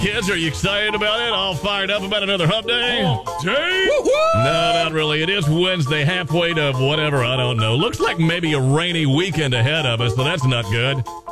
Kids, are you excited about it? All fired up about another hump day? Hump day? No, not really. It is Wednesday, halfway to whatever, I don't know. Looks like maybe a rainy weekend ahead of us, so that's not good.